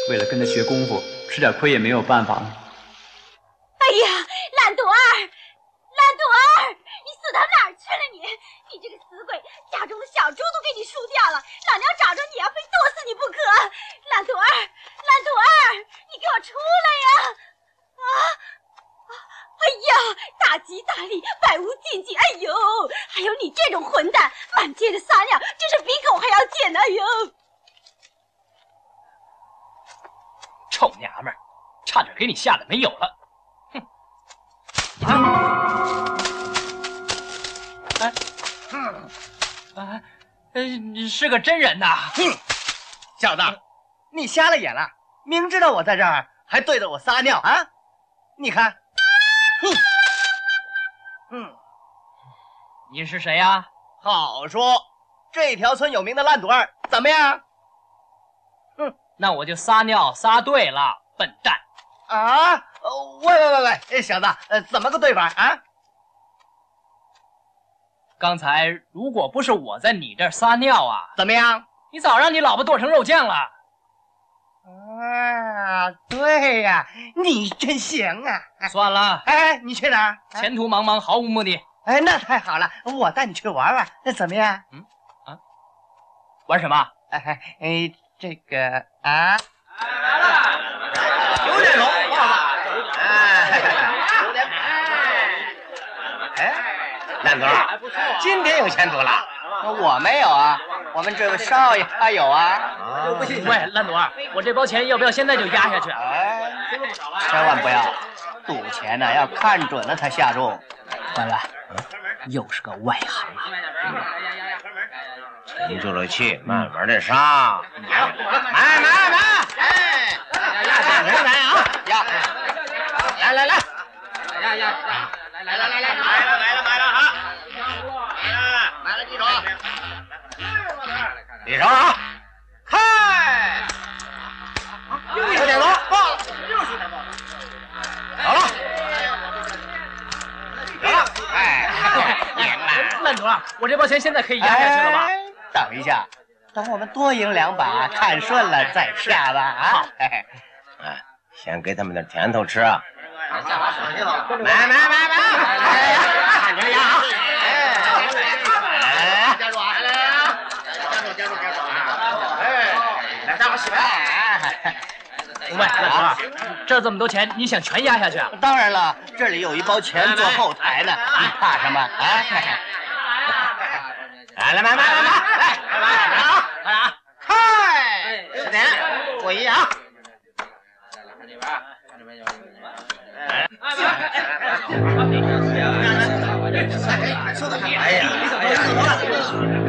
为了跟他学功夫，吃点亏也没有办法了。 哎呀，烂朵儿，烂朵儿，你死到哪儿去了你？你这个死鬼，家中的小猪都给你输掉了，老娘找着你要非剁死你不可！烂朵儿，烂朵儿，你给我出来呀！啊！哎呀，大吉大利，百无禁忌！哎呦，还有你这种混蛋，满街的撒尿，真是比狗还要贱！哎呦， 臭娘们儿，差点给你吓得没有了！哼！你是个真人呐！ 小子，你瞎了眼了！明知道我在这儿，还对着我撒尿啊！你看， 你是谁呀？ 好说，这条村有名的烂朵儿，怎么样？ 那我就撒尿撒对了，笨蛋！ 啊！喂，小子，怎么个对法啊？ 刚才如果不是我在你这儿撒尿啊， 怎么样？ 你早让你老婆剁成肉酱了。 啊，对呀，你真行啊！ 算了， 哎，你去哪儿？ 前途茫茫，毫无目的。 哎，那太好了，我带你去玩玩，那怎么样？ 玩什么？ 这个啊， 来了，9点钟， 烂朵儿，今天有前途了。我没有啊，我们这位少爷他有啊。 喂，烂朵儿，我这包钱要不要现在就压下去？ 千万不要，赌钱呢要看准了才下注。 关了，又是个外行啊！ 沉住了气，慢慢的上。买！哎，人来啊！呀，来！买了啊！买了几手？几手啊？开！9点钟报了，好了。赢了！ 烂朵儿，我这包钱现在可以压下去了吧？ 等一下，等我们多赢2把，看顺了再下吧。啊！ 先给他们点甜头吃啊！买！看着呀！加入啊！加入啊！来，大伙洗牌！ 喂，烂朵儿，这这么多钱，你想全压下去啊？ 当然了，这里有一包钱做后台呢，你怕什么啊？ 来，买！来啊！开！10点，过1啊！哎呀！